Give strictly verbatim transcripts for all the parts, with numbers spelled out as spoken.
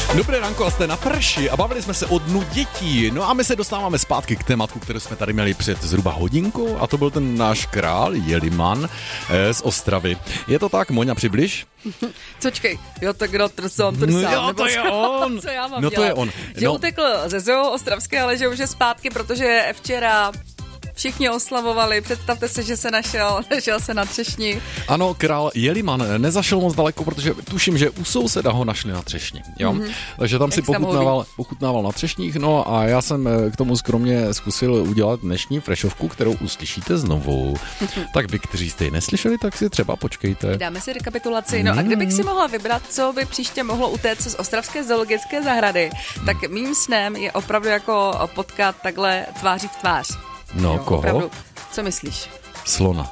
Dobré ránko, a jste na prši a bavili jsme se o dnu dětí. No a my se dostáváme zpátky k tématu, který jsme tady měli před zhruba hodinkou, a to byl ten náš král Jeliman eh, z Ostravy. Je to tak, Moňa, přibliž? Cočkej, jo, tak kdo trsám, trsám. No jo, to je on. Co já mám no dělat? to je on. Že no. utekl ze zoo ostravské, ale že už je zpátky, protože včera všichni oslavovali. Představte se, že se našel, našel se na Třešni. Ano, král Jeliman nezašel moc daleko, protože tuším, že u souseda ho našli na Třešni. Jo? Mm-hmm. Takže tam Jak si pochutnával, pochutnával na Třešních. No a já jsem k tomu skromně zkusil udělat dnešní freshovku, kterou uslyšíte znovu. Tak vy, kteří jste ji neslyšeli, tak si třeba počkejte. Dáme si rekapitulaci. No a kdybych si mohla vybrat, co by příště mohlo utéct z ostravské zoologické zahrady, mm. tak mým snem je opravdu jako potkat takhle tváří v tvář. No, jo, koho? Opravdu. Co myslíš? Slona.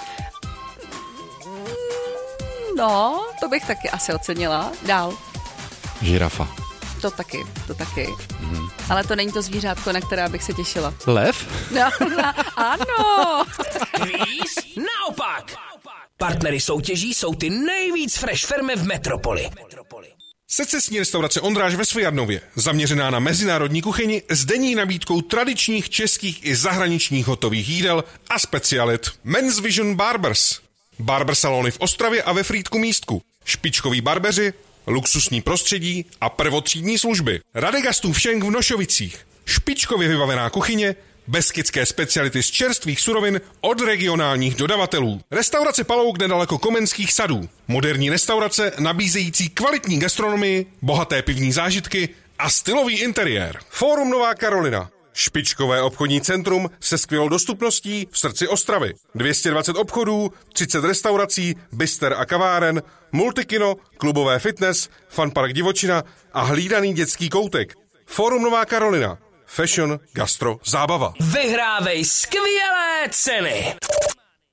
No, to bych taky asi ocenila. Dál. Žirafa. To taky, to taky. Mm. Ale to není to zvířátko, na které bych se těšila. Lev? No, no, ano. Kvíz naopak. Partnery soutěží jsou ty nejvíc fresh firmy v metropoli. Secesní restaurace Ondráž ve Svojadnově, zaměřená na mezinárodní kuchyni s denní nabídkou tradičních českých i zahraničních hotových jídel a specialit. Men's Vision Barbers. Barber salony v Ostravě a ve Frýdku Místku. Špičkoví barbeři, luxusní prostředí a prvotřídní služby. Radegastův šenk v Nošovicích. Špičkově vybavená kuchyně, beskydské speciality z čerstvých surovin od regionálních dodavatelů. Restaurace Palouk nedaleko Komenských sadů. Moderní restaurace nabízející kvalitní gastronomii, bohaté pivní zážitky a stylový interiér. Fórum Nová Karolina. Špičkové obchodní centrum se skvělou dostupností v srdci Ostravy. dvě stě dvacet obchodů, třicet restaurací, bister a kaváren, multikino, klubové fitness, funpark divočina a hlídaný dětský koutek. Fórum Nová Karolina. Fashion, gastro, zábava. Vyhrávej skvělé ceny.